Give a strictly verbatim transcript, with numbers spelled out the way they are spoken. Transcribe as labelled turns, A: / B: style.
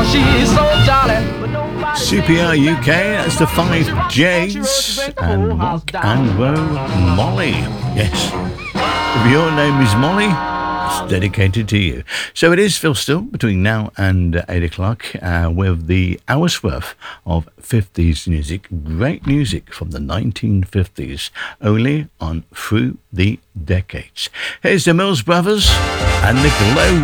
A: cause she's so jolly. But nobody
B: C P R U K, that's the five J's. And Mark and Ro Molly. Yes. If your name is Molly, it's dedicated to you. So it is Phil Still between now and uh, eight o'clock uh, with the hour's worth of fifties music. Great music from the nineteen fifties, only on Through the Decades. Here's the Mills Brothers and the Glow